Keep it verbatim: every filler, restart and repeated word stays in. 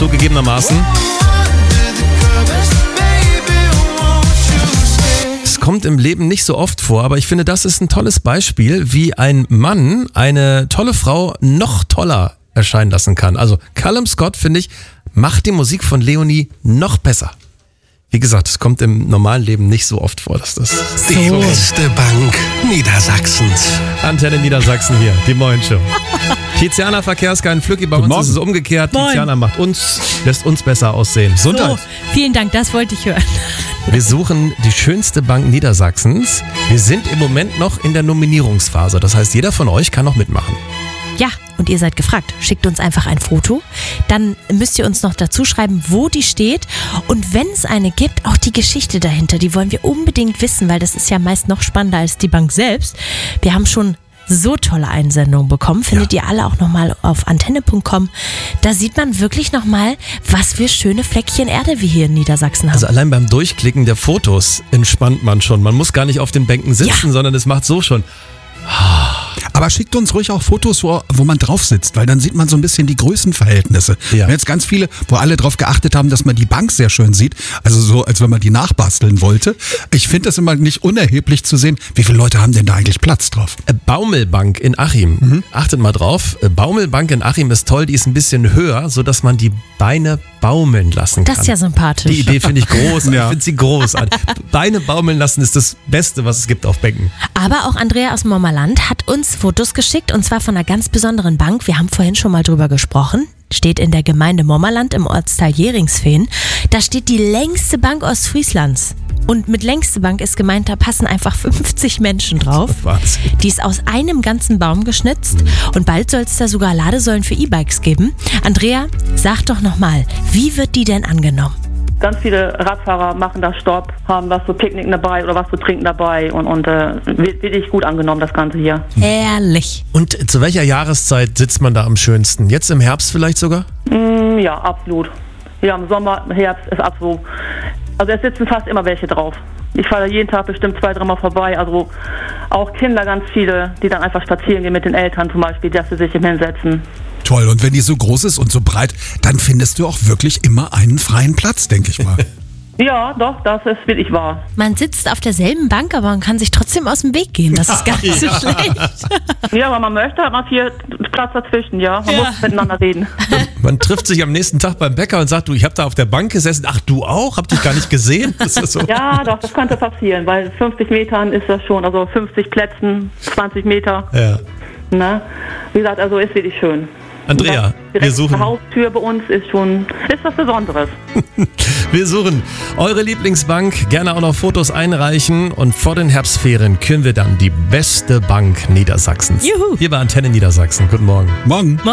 zugegebenermaßen. Es kommt im Leben nicht so oft vor, aber ich finde, das ist ein tolles Beispiel, wie ein Mann eine tolle Frau noch toller erscheinen lassen kann. Also Callum Scott, finde ich, macht die Musik von Leonie noch besser. Wie gesagt, es kommt im normalen Leben nicht so oft vor, dass das... Die größte Bank Niedersachsens. Antenne Niedersachsen hier, die Moin Show. Tiziana Verkehrskein Flücki, bei uns ist es umgekehrt. Moin. Tiziana macht uns, lässt uns besser aussehen. Gesundheit. So, vielen Dank, das wollte ich hören. Wir suchen die schönste Bank Niedersachsens. Wir sind im Moment noch in der Nominierungsphase. Das heißt, jeder von euch kann noch mitmachen. Ja, und ihr seid gefragt. Schickt uns einfach ein Foto. Dann müsst ihr uns noch dazu schreiben, wo die steht. Und wenn es eine gibt, auch die Geschichte dahinter. Die wollen wir unbedingt wissen, weil das ist ja meist noch spannender als die Bank selbst. Wir haben schon so tolle Einsendungen bekommen. Findet ja. ihr alle auch nochmal auf antenne punkt com. Da sieht man wirklich nochmal, was für schöne Fleckchen Erde wir hier in Niedersachsen haben. Also allein beim Durchklicken der Fotos entspannt man schon. Man muss gar nicht auf den Bänken sitzen, Ja. sondern es macht so schon... Aber schickt uns ruhig auch Fotos, wo, wo man drauf sitzt, weil dann sieht man so ein bisschen die Größenverhältnisse. Ja. Wir haben jetzt ganz viele, wo alle drauf geachtet haben, dass man die Bank sehr schön sieht, also so, als wenn man die nachbasteln wollte. Ich finde das immer nicht unerheblich zu sehen, wie viele Leute haben denn da eigentlich Platz drauf? Äh, Baumelbank in Achim. Mhm. Achtet mal drauf. Äh, Baumelbank in Achim ist toll, die ist ein bisschen höher, sodass man die Beine baumeln lassen kann. Das ist ja sympathisch. Die Idee finde ich großartig. Ja. Ich finde sie großartig. Beine baumeln lassen ist das Beste, was es gibt auf Bänken. Aber auch Andrea aus Mommerland hat uns Fotos geschickt und zwar von einer ganz besonderen Bank. Wir haben vorhin schon mal drüber gesprochen. Steht in der Gemeinde Mommerland im Ortsteil Jeringsfehn. Da steht die längste Bank Ostfrieslands. Und mit längste Bank ist gemeint, da passen einfach fünfzig Menschen drauf. Wahnsinn. Die ist aus einem ganzen Baum geschnitzt und bald soll es da sogar Ladesäulen für E-Bikes geben. Andrea, sag doch nochmal, wie wird die denn angenommen? Ganz viele Radfahrer machen da Stopp, haben was zu picknicken dabei oder was zu trinken dabei und, und äh, wird wirklich gut angenommen, das Ganze hier. Herrlich. Und zu welcher Jahreszeit sitzt man da am schönsten? Jetzt im Herbst vielleicht sogar? Mm, ja, absolut. Ja, im Sommer, im Herbst ist absolut. Also es sitzen fast immer welche drauf. Ich fahre jeden Tag bestimmt zwei, dreimal vorbei. Also auch Kinder, ganz viele, die dann einfach spazieren gehen mit den Eltern zum Beispiel, dass sie sich hinsetzen. Toll, und wenn die so groß ist und so breit, dann findest du auch wirklich immer einen freien Platz, denke ich mal. Ja, doch, das ist wirklich wahr. Man sitzt auf derselben Bank, aber man kann sich trotzdem aus dem Weg gehen. Das ist gar nicht so schlecht. Ja, aber man möchte, hat man viel Platz dazwischen, ja. Man Ja. muss miteinander reden. Man trifft sich am nächsten Tag beim Bäcker und sagt, du, ich habe da auf der Bank gesessen. Ach, du auch? Hab dich gar nicht gesehen? Ist das so? Ja, doch, das könnte passieren, weil fünfzig Metern ist das schon, also fünfzig Plätzen, zwanzig Meter. Ja. Ne? Wie gesagt, also ist wirklich schön. Andrea, Und wir direkt suchen... die Haustür bei uns ist schon, ist was Besonderes. Wir suchen eure Lieblingsbank, gerne auch noch Fotos einreichen und vor den Herbstferien küren wir dann die beste Bank Niedersachsens. Juhu. Hier bei Antenne Niedersachsen. Guten Morgen. Morgen.